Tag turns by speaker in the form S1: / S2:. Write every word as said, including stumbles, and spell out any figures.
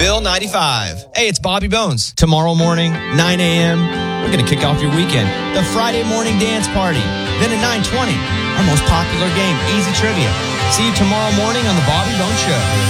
S1: Bill ninety-five. Hey, it's Bobby Bones. Tomorrow morning, nine a.m., we're going to kick off your weekend. The Friday morning dance party. Then at nine twenty, our most popular game, Easy Trivia. See you tomorrow morning on the Bobby Bones Show.